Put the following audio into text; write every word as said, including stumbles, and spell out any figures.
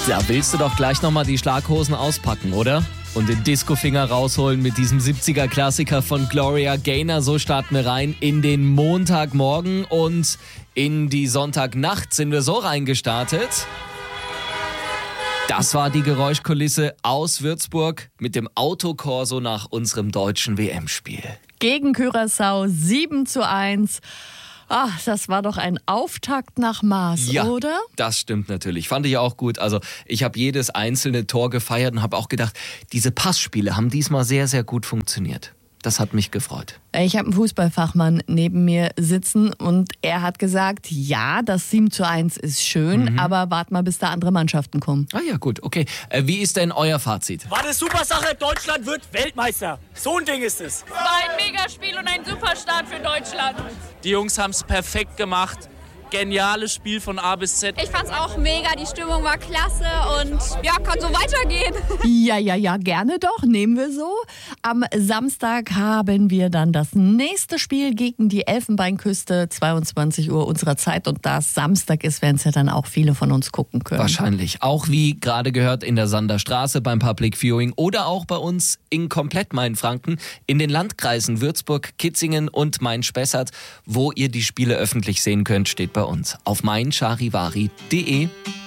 Da willst du doch gleich nochmal die Schlaghosen auspacken, oder? Und den Discofinger rausholen mit diesem siebziger-Klassiker von Gloria Gaynor. So starten wir rein in den Montagmorgen und in die Sonntagnacht sind wir so reingestartet. Das war die Geräuschkulisse aus Würzburg mit dem Autokorso nach unserem deutschen W M-Spiel. Gegen Curaçao sieben zu eins. Ach, das war doch ein Auftakt nach Maß, ja, oder? Das stimmt natürlich. Fand ich auch gut. Also ich habe jedes einzelne Tor gefeiert und habe auch gedacht, diese Passspiele haben diesmal sehr, sehr gut funktioniert. Das hat mich gefreut. Ich habe einen Fußballfachmann neben mir sitzen und er hat gesagt, ja, das sieben zu eins ist schön, mhm. aber wart mal, bis da andere Mannschaften kommen. Ah ja, gut, okay. Äh, wie ist denn euer Fazit? War eine super Sache, Deutschland wird Weltmeister. So ein Ding ist es. Es war ein Megaspiel und ein super Start für Deutschland. Die Jungs haben es perfekt gemacht. Geniales Spiel von A bis Z. Ich fand's auch mega, die Stimmung war klasse und ja, kann so weitergehen. Ja, ja, ja, gerne doch, nehmen wir so. Am Samstag haben wir dann das nächste Spiel gegen die Elfenbeinküste, zweiundzwanzig Uhr unserer Zeit. Und da es Samstag ist, werden es ja dann auch viele von uns gucken können. Wahrscheinlich. Auch wie gerade gehört in der Sanderstraße beim Public Viewing oder auch bei uns in komplett Mainfranken, in den Landkreisen Würzburg, Kitzingen und Main-Spessart, wo ihr die Spiele öffentlich sehen könnt, steht bei uns auf mein charivari punkt de.